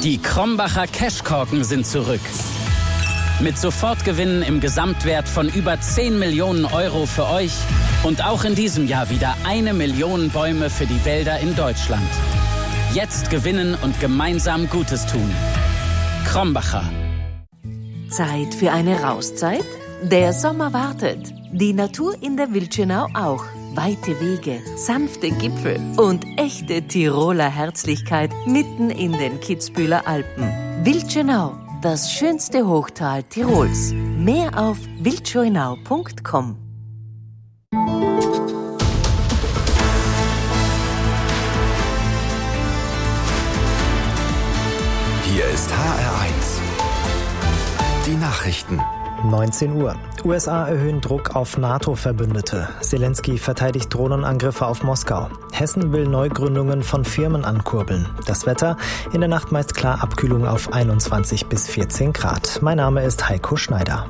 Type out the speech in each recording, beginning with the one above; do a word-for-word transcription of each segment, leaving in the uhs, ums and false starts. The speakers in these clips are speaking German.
Die Krombacher Cashkorken sind zurück. Mit Sofortgewinnen im Gesamtwert von über zehn Millionen Euro für euch und auch in diesem Jahr wieder eine Million Bäume für die Wälder in Deutschland. Jetzt gewinnen und gemeinsam Gutes tun. Krombacher. Zeit für eine Rauszeit? Der Sommer wartet. Die Natur in der Wildschönau auch. Weite Wege, sanfte Gipfel und echte Tiroler Herzlichkeit mitten in den Kitzbüheler Alpen. Wildschönau, das schönste Hochtal Tirols. Mehr auf wildschönau punkt com. Hier ist H R eins. Die Nachrichten. neunzehn Uhr. U S A erhöhen Druck auf NATO-Verbündete. Zelensky verteidigt Drohnenangriffe auf Moskau. Hessen will Neugründungen von Firmen ankurbeln. Das Wetter, in der Nacht meist klar Abkühlung auf einundzwanzig bis vierzehn Grad. Mein Name ist Heiko Schneider.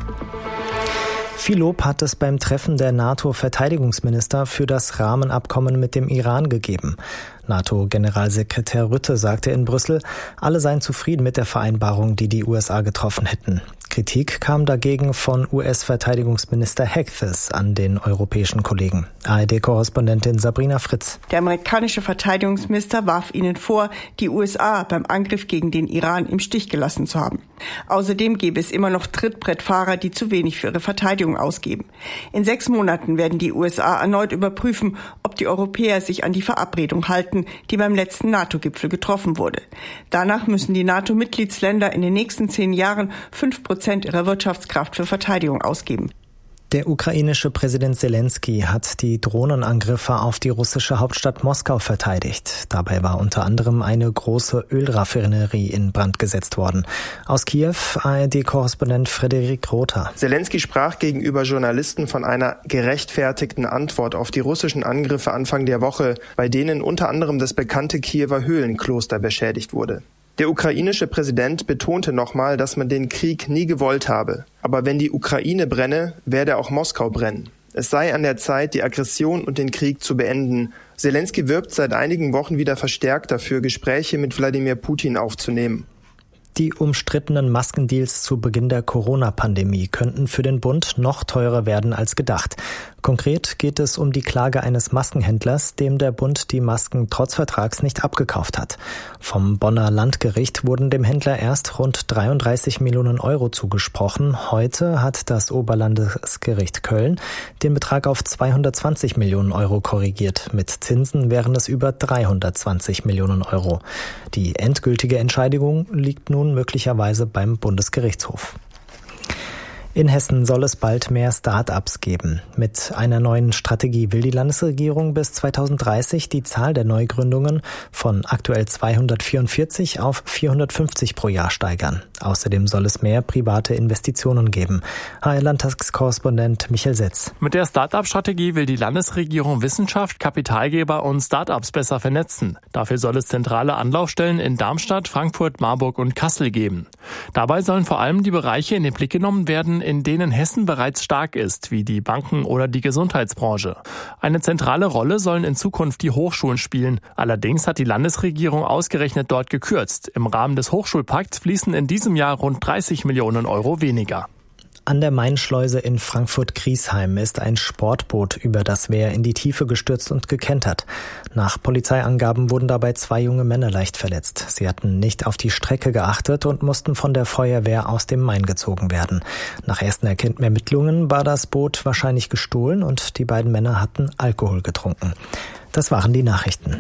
Viel Lob hat es beim Treffen der NATO-Verteidigungsminister für das Rahmenabkommen mit dem Iran gegeben. NATO-Generalsekretär Rutte sagte in Brüssel, alle seien zufrieden mit der Vereinbarung, die die U S A getroffen hätten. Kritik kam dagegen von U S-Verteidigungsminister Hegthes an den europäischen Kollegen. A R D-Korrespondentin Sabrina Fritz. Der amerikanische Verteidigungsminister warf ihnen vor, die U S A beim Angriff gegen den Iran im Stich gelassen zu haben. Außerdem gäbe es immer noch Trittbrettfahrer, die zu wenig für ihre Verteidigung ausgeben. In sechs Monaten werden die U S A erneut überprüfen, ob die Europäer sich an die Verabredung halten, die beim letzten NATO-Gipfel getroffen wurde. Danach müssen die NATO-Mitgliedsländer in den nächsten zehn Jahren fünf Prozent ihrer Wirtschaftskraft für Verteidigung ausgeben. Der ukrainische Präsident Zelensky hat die Drohnenangriffe auf die russische Hauptstadt Moskau verteidigt. Dabei war unter anderem eine große Ölraffinerie in Brand gesetzt worden. Aus Kiew A R D-Korrespondent Frederik Rother. Zelensky sprach gegenüber Journalisten von einer gerechtfertigten Antwort auf die russischen Angriffe Anfang der Woche, bei denen unter anderem das bekannte Kiewer Höhlenkloster beschädigt wurde. Der ukrainische Präsident betonte nochmal, dass man den Krieg nie gewollt habe. Aber wenn die Ukraine brenne, werde auch Moskau brennen. Es sei an der Zeit, die Aggression und den Krieg zu beenden. Zelensky wirbt seit einigen Wochen wieder verstärkt dafür, Gespräche mit Wladimir Putin aufzunehmen. Die umstrittenen Maskendeals zu Beginn der Corona-Pandemie könnten für den Bund noch teurer werden als gedacht. Konkret geht es um die Klage eines Maskenhändlers, dem der Bund die Masken trotz Vertrags nicht abgekauft hat. Vom Bonner Landgericht wurden dem Händler erst rund dreiunddreißig Millionen Euro zugesprochen. Heute hat das Oberlandesgericht Köln den Betrag auf zweihundertzwanzig Millionen Euro korrigiert. Mit Zinsen wären es über dreihundertzwanzig Millionen Euro. Die endgültige Entscheidung liegt nun möglicherweise beim Bundesgerichtshof. In Hessen soll es bald mehr Start-ups geben. Mit einer neuen Strategie will die Landesregierung bis zweitausenddreißig die Zahl der Neugründungen von aktuell zweihundertvierundvierzig auf vierhundertfünfzig pro Jahr steigern. Außerdem soll es mehr private Investitionen geben. H R-Landtagskorrespondent Michael Setz. Mit der Start-up-Strategie will die Landesregierung Wissenschaft, Kapitalgeber und Start-ups besser vernetzen. Dafür soll es zentrale Anlaufstellen in Darmstadt, Frankfurt, Marburg und Kassel geben. Dabei sollen vor allem die Bereiche in den Blick genommen werden, in denen Hessen bereits stark ist, wie die Banken- oder die Gesundheitsbranche. Eine zentrale Rolle sollen in Zukunft die Hochschulen spielen. Allerdings hat die Landesregierung ausgerechnet dort gekürzt. Im Rahmen des Hochschulpakts fließen in diesem Jahr rund dreißig Millionen Euro weniger. An der Mainschleuse in Frankfurt-Griesheim ist ein Sportboot über das Wehr in die Tiefe gestürzt und gekentert. Nach Polizeiangaben wurden dabei zwei junge Männer leicht verletzt. Sie hatten nicht auf die Strecke geachtet und mussten von der Feuerwehr aus dem Main gezogen werden. Nach ersten Ermittlungen war das Boot wahrscheinlich gestohlen und die beiden Männer hatten Alkohol getrunken. Das waren die Nachrichten.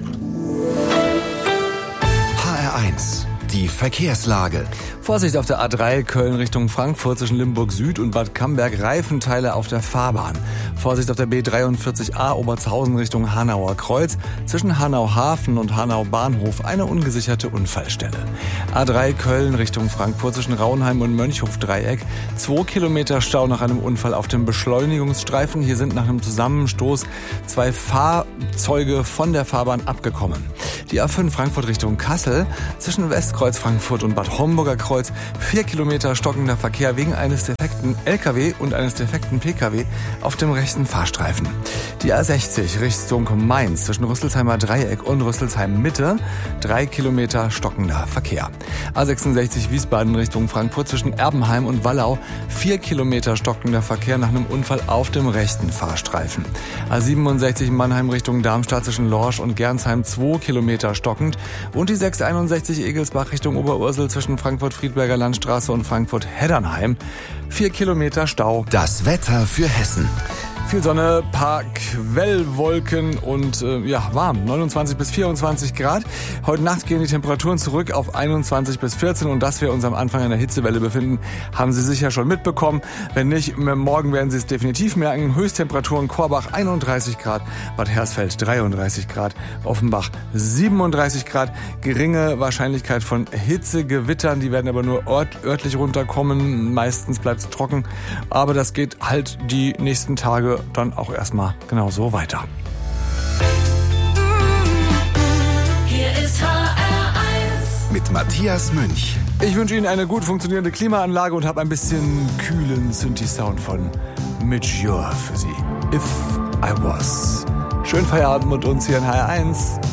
H R eins. Die Verkehrslage. Vorsicht auf der A drei Köln Richtung Frankfurt zwischen Limburg Süd und Bad Camberg, Reifenteile auf der Fahrbahn. Vorsicht auf der B dreiundvierzig A Obertshausen Richtung Hanauer Kreuz zwischen Hanau Hafen und Hanau Bahnhof eine ungesicherte Unfallstelle. A drei Köln Richtung Frankfurt zwischen Raunheim und Mönchhof Dreieck. Zwei Kilometer Stau nach einem Unfall auf dem Beschleunigungsstreifen. Hier sind nach einem Zusammenstoß zwei Fahrzeuge von der Fahrbahn abgekommen. Die A fünf Frankfurt Richtung Kassel zwischen Westkreuz Frankfurt und Bad Homburger Kreuz. Vier Kilometer stockender Verkehr wegen eines defekten L K W und eines defekten P K W auf dem rechten rechten Fahrstreifen. Die A sechzig Richtung Mainz zwischen Rüsselsheimer Dreieck und Rüsselsheim Mitte. Drei Kilometer stockender Verkehr. A sechsundsechzig Wiesbaden Richtung Frankfurt zwischen Erbenheim und Wallau. Vier Kilometer stockender Verkehr nach einem Unfall auf dem rechten Fahrstreifen. A siebenundsechzig Mannheim Richtung Darmstadt zwischen Lorsch und Gernsheim. Zwei Kilometer stockend. Und die sechshunderteinundsechzig Egelsbach Richtung Oberursel zwischen Frankfurt-Friedberger Landstraße und Frankfurt-Heddernheim. Vier Kilometer Stau. Das Wetter für Hessen. Viel Sonne, paar Quellwolken und äh, ja, warm, neunundzwanzig bis vierundzwanzig Grad. Heute Nacht gehen die Temperaturen zurück auf einundzwanzig bis vierzehn und dass wir uns am Anfang einer Hitzewelle befinden, haben Sie sicher schon mitbekommen. Wenn nicht, morgen werden Sie es definitiv merken. Höchsttemperaturen Korbach einunddreißig Grad, Bad Hersfeld dreiunddreißig Grad, Offenbach siebenunddreißig Grad. Geringe Wahrscheinlichkeit von Hitzegewittern, die werden aber nur ört, örtlich runterkommen. Meistens bleibt es trocken, aber das geht halt die nächsten Tage dann auch erstmal genau so weiter. Hier ist H R eins mit Matthias Münch. Ich wünsche Ihnen eine gut funktionierende Klimaanlage und habe ein bisschen kühlen Synthi-Sound von Midge Ure für Sie. If I Was. Schönen Feierabend mit uns hier in H R eins.